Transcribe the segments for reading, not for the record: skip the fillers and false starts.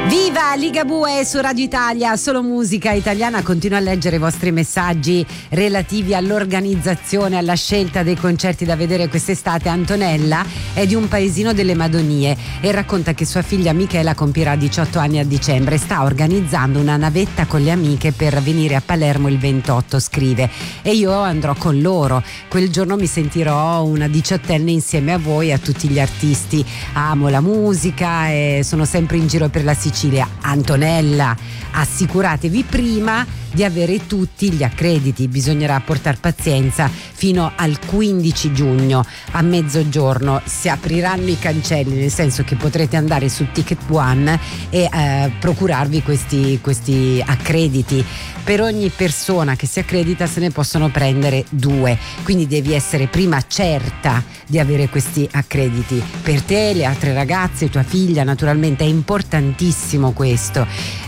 Viva Ligabue su Radio Italia, solo musica italiana. Continuo a leggere i vostri messaggi relativi all'organizzazione, alla scelta dei concerti da vedere quest'estate. Antonella è di un paesino delle Madonie e racconta che sua figlia Michela compirà 18 anni a dicembre. Sta organizzando una navetta con le amiche per venire a Palermo il 28, scrive, e io andrò con loro. Quel giorno mi sentirò una diciottenne insieme a voi e a tutti gli artisti. Amo la musica e sono sempre in giro per la Sicilia. Antonella, assicuratevi prima di avere tutti gli accrediti, bisognerà portar pazienza fino al 15 giugno a mezzogiorno. Si apriranno i cancelli, nel senso che potrete andare su Ticket One e procurarvi questi accrediti. Per ogni persona che si accredita se ne possono prendere 2, quindi devi essere prima certa di avere questi accrediti per te, le altre ragazze, tua figlia, naturalmente è importantissimo questo.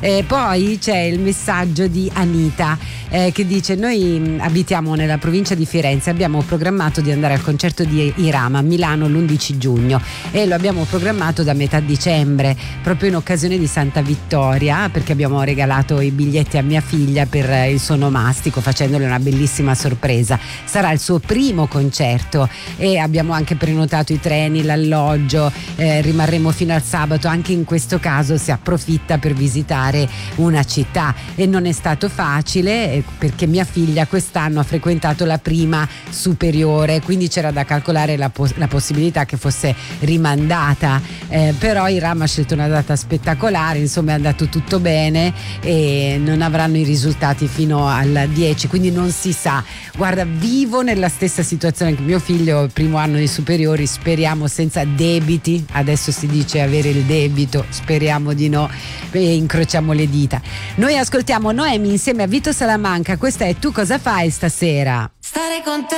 Poi c'è il messaggio di Anita che dice: noi abitiamo nella provincia di Firenze, abbiamo programmato di andare al concerto di Irama a Milano l'11 giugno e lo abbiamo programmato da metà dicembre, proprio in occasione di Santa Vittoria, perché abbiamo regalato i biglietti a mia figlia per il suo onomastico, facendole una bellissima sorpresa. Sarà il suo primo concerto e abbiamo anche prenotato i treni, l'alloggio, rimarremo fino al sabato. Anche in questo caso si approfitta per visitare una città e non è stato facile perché mia figlia quest'anno ha frequentato la prima superiore, quindi c'era da calcolare la possibilità che fosse rimandata, però Irama ha scelto una data spettacolare, insomma è andato tutto bene e non avranno i risultati fino al 10, quindi non si sa. Guarda, vivo nella stessa situazione che mio figlio, primo anno di superiori, speriamo senza debiti, adesso si dice avere il debito, speriamo di no e incrociamo le dita. Noi ascoltiamo Noemi insieme a Vito Salamanca, questa è Tu cosa fai stasera? Stare con te